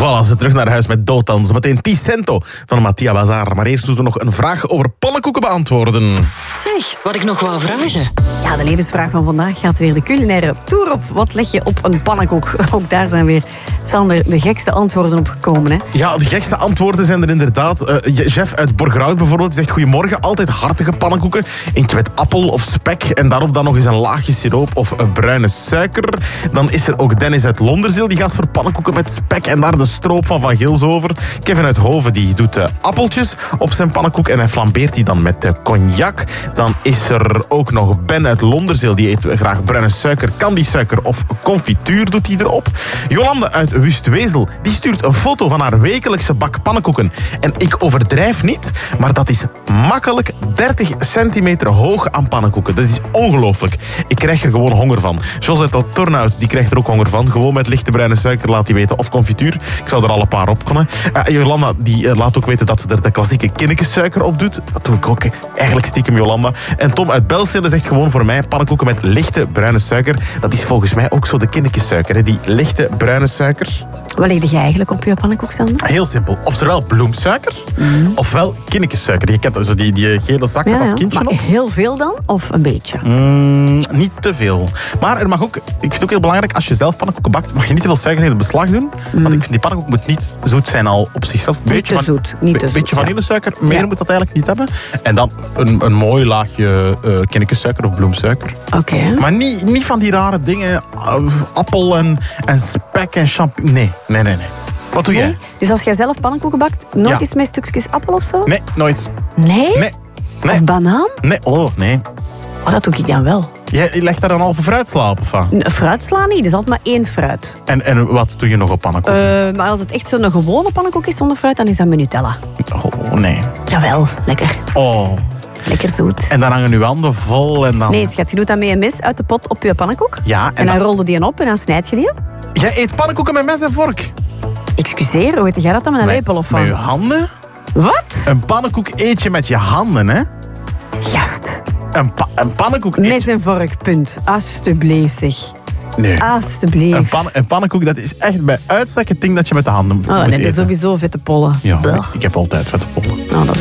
Voilà, ze terug naar huis met doodans. Meteen Ticento van Mattia Bazaar. Maar eerst moeten we nog een vraag over pannenkoeken beantwoorden. Zeg, wat ik nog wou vragen. Ja, de levensvraag van vandaag gaat weer de culinaire tour op. Wat leg je op een pannenkoek? Ook daar zijn weer, Sander, de gekste antwoorden op gekomen. Hè? Ja, de gekste antwoorden zijn er inderdaad. Chef uit Borgerhout bijvoorbeeld zegt goedemorgen. Altijd hartige pannenkoeken. Eentje met appel of spek. En daarop dan nog eens een laagje siroop of bruine suiker. Dan is er ook Dennis uit Londerzeel. Die gaat voor pannenkoeken met spek en daar de stroop van Gils over. Kevin uit Hoven die doet appeltjes op zijn pannenkoek. En hij flambeert die dan met cognac. Dan is er ook nog Ben uit Londerzeel. Die eet graag bruine suiker, candysuiker of confituur doet hij erop. Jolande uit Wustwezel. Die stuurt een foto van haar wekelijkse bak pannenkoeken. En ik overdrijf niet, maar dat is makkelijk 30 centimeter hoog aan pannenkoeken. Dat is ongelooflijk. Ik krijg er gewoon honger van. Jos uit Tornhout, die krijgt er ook honger van. Gewoon met lichte bruine suiker, laat hij weten. Of confituur. Ik zou er al een paar op kunnen. Jolanda, die laat ook weten dat ze er de klassieke kinnikkensuiker op doet. Dat doe ik ook eigenlijk stiekem, Jolanda. En Tom uit Belstede zegt gewoon voor mij pannenkoeken met lichte bruine suiker. Dat is volgens mij ook zo de kinnikkensuiker. Hè? Die lichte bruine suiker. Wat legde jij eigenlijk op je pannenkoek, Sander? Heel simpel. Oftewel bloemsuiker, ofwel kinnikkensuiker. Je kent zo die gele zak met dat kindje maar op. heel veel dan? Of een beetje? Niet te veel. Maar er mag ook, ik vind het ook heel belangrijk, als je zelf pannenkoeken bakt, mag je niet te veel suiker in het beslag doen. Want ik vind die pannenkoek moet niet zoet zijn al op zichzelf. Niet te zoet. Een beetje vanillesuiker, meer moet dat eigenlijk niet hebben. En dan een mooi laagje kinnikkensuiker of bloemsuiker. Oké. Maar niet van die rare dingen, appel en spek en champignon. Nee. Wat doe jij? Dus als jij zelf pannenkoeken bakt, nooit eens met stukjes appel of zo? Nee, nooit. Nee? Nee. Of banaan? Nee, nee. Oh, dat doe ik dan wel. Jij legt daar een halve fruitsla op, of wat? Fruitsla niet, dat is altijd maar 1 fruit. En wat doe je nog op pannenkoek? Maar als het echt zo'n gewone pannenkoek is zonder fruit, dan is dat met Nutella. Oh, nee. Jawel, lekker. Oh. Lekker zoet. En dan hangen uw handen vol en dan... Nee, schat, je doet dat met een mes uit de pot op je pannenkoek. Ja, en dan rolde die op en dan snijd je die. Jij eet pannenkoeken met mes en vork? Excuseer, hoe eet jij dat dan met een lepel of wat? Met je handen? Wat? Een pannenkoek eet je met je handen, hè? Gast. Een pannenkoek eet... Mes en vork, punt. Alsjeblieft, zeg. Nee. Alsjeblieft. Een pannenkoek, dat is echt bij uitstek het ding dat je met de handen moet nee, eten. dat is sowieso vette pollen. Ja, Blech. ik heb altijd vette pollen. Nou, dat